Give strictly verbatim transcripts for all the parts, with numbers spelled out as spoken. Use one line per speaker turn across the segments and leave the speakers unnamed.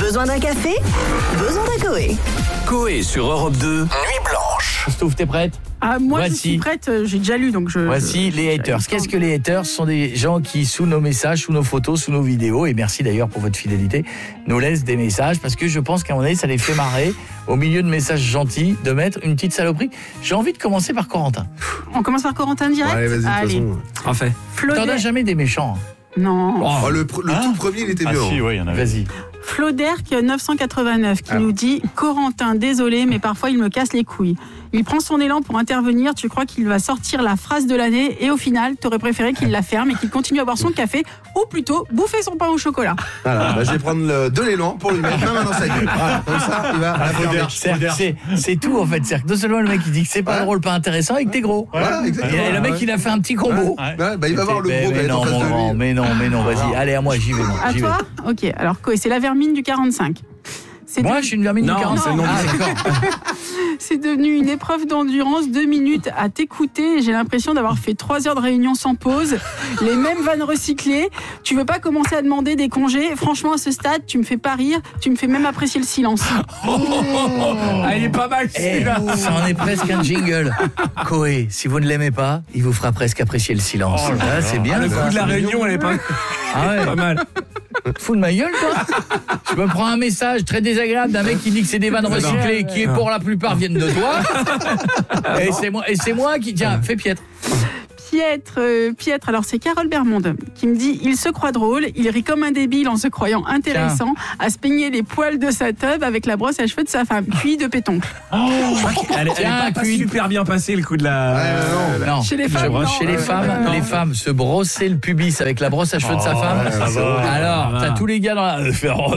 Besoin d'un café? Besoin d'un Coé.
Coé sur Europe deux, Nuit Blanche.
Stouff, t'es prête?
Ah, moi,
Voici.
je suis prête, euh, j'ai déjà lu, donc je...
Voici
je-
les
je-
haters. Qu'est-ce que les haters? Ce sont des gens qui, sous nos messages, sous nos photos, sous nos vidéos, et merci d'ailleurs pour votre fidélité, nous laissent des messages, parce que je pense qu'à un moment donné, ça les fait marrer, au milieu de messages gentils, de mettre une petite saloperie. J'ai envie de commencer par Corentin.
On commence par Corentin direct?
Allez, vas-y, de toute
Allez.
façon.
Parfait.
T'en as
Floder...
jamais des méchants.
Non.
Oh, le pr- le tout premier, il était
Ah
bien.
si, ouais, il y en avait.
Vas-y.
Floderk neuf cent quatre-vingt-neuf qui
Ah.
nous dit « Corentin, désolé, mais parfois il me casse les couilles. Il prend son élan pour intervenir, tu crois qu'il va sortir la phrase de l'année et au final, t'aurais préféré qu'il la ferme et qu'il continue à boire son café ou plutôt bouffer son pain au chocolat.
Voilà, bah, je vais prendre le, de l'élan pour lui mettre ma main dans sa gueule. Voilà, comme ça, il va la fermer.
C'est- C'est c'est tout en fait. C'est que non seulement le mec il dit que c'est pas
Ouais.
drôle, pas intéressant et que t'es gros.
Voilà, exactement.
Et le mec il a fait un petit combo.
Ouais.
Ouais, bah, il va voir le
mais,
gros
mais
qui est en
non,
face
mon
de
grand,
lui.
mais non, mais non, vas-y. Allez, à moi, j'y vais. moi,
À
j'y vais.
toi? Ok, alors Coé, c'est la vermine du quarante-cinq. C'est
Moi,
de-
je suis une vermine
Non,
du quarante-cinq.
c'est le nom
Ah,
du-
d'accord.
c'est devenu une épreuve d'endurance, deux minutes à t'écouter. J'ai l'impression d'avoir fait trois heures de réunion sans pause, les mêmes vannes recyclées. Tu veux pas commencer à demander des congés? Franchement, à ce stade, tu me fais pas rire, tu me fais même apprécier le silence.
Ah, il est pas mal
Eh,
celui-là.
ça en est presque un jingle. Coé, si vous ne l'aimez pas, il vous fera presque apprécier le silence.
Oh là
Ah,
là.
c'est bien.
Ah, le
ça.
coup de la réunion, elle est pas,
Ah ouais.
pas mal.
Fous de ma gueule, toi. Je me prends un message très désagréable d'un mec qui dit que c'est des vannes recyclées, qui est pour la plupart viennent de toi. Et c'est moi, et c'est moi qui tiens, fais piètre.
Piètre, euh, Piètre, alors c'est Carole Bermonde qui me dit « Il se croit drôle, il rit comme un débile en se croyant intéressant à se peigner les poils de sa teub avec la brosse à cheveux de sa femme, cuit de pétoncle.
Elle, elle est
Tiens,
pas, pas
cuit.
super bien passée le coup de la.
Ouais, non.
Non.
Chez les femmes,
Je-
non.
Chez les
Ouais,
femmes,
ouais,
les
non.
femmes se brosser le pubis avec la brosse à cheveux de sa
Oh,
femme.
ça va.
Alors,
Ça
t'as
va.
tous les gars dans la...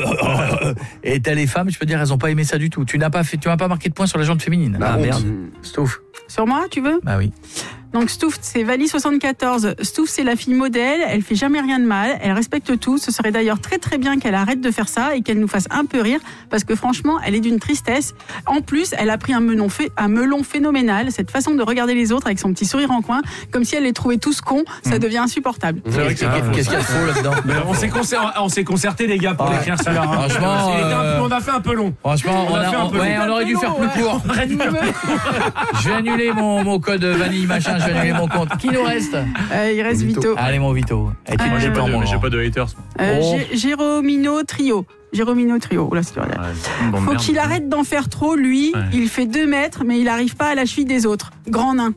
Et t'as les femmes, je peux dire, elles ont pas aimé ça du tout. Tu n'as pas fait, tu m'as pas marqué de point sur la jante féminine.
La
Ah
honte.
merde. Stouff.
Sur moi, tu veux?
Bah oui.
Donc Stouff, c'est Vali soixante-quatorze. Stouff, c'est la fille modèle, elle fait jamais rien de mal, elle respecte tout. Ce serait d'ailleurs très très bien qu'elle arrête de faire ça et qu'elle nous fasse un peu rire, parce que franchement, elle est d'une tristesse. En plus, elle a pris un melon, fait, un melon phénoménal, cette façon de regarder les autres avec son petit sourire en coin, comme si elle les trouvait tous cons, ça devient insupportable.
C'est vrai que c'est pas faux.
Qu'est-ce qu'il y a de faux là-dedans?
Mais on s'est concerté, on s'est concerté les gars pour
Ouais.
l'écrire celui-là. hein.
Franchement,
Il était un peu-
euh,
on a fait un peu long.
Franchement, on,
On a
a,
fait un
on-
peu
ouais,
long.
on aurait dû faire plus
Ouais.
court. Je vais annuler mon, mon code vanille machin, je vais annuler mon compte. Qui nous reste?
Euh, il reste
Vito.
Vito.
Allez mon Vito. Eh, tu
Ah,
me
j'ai
dis
pas
pas,
de-
mon grand.
de haters.
Euh,
Oh.
Gé- Géromino Trio. Géromino Trio. Oula, c'est vrai. Faut qu'il arrête d'en faire trop, lui.
Ouais.
Il fait deux mètres, mais il n'arrive pas à la cheville des autres. Grand nain.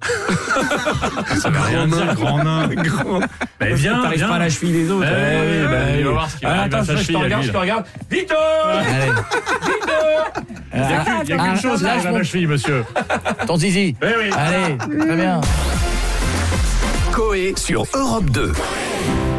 Ça veut rien dire, grand nain. Bah, viens,
T'arrives
viens.
pas à la cheville des autres.
Eh oui, bah, il va voir ce qu'il va
Ah,
arriver à
attends,
sa
je te
cheville, à
regarde,
lui,
je te
là.
regarde. Vito
Allez.
Il n'y a
Ah,
qu'une
ah,
chose qui
lâche
arrive à
mon-
ma cheville, monsieur.
Ton zizi.
Eh oui.
Allez, très bien.
Coé sur Europe deux.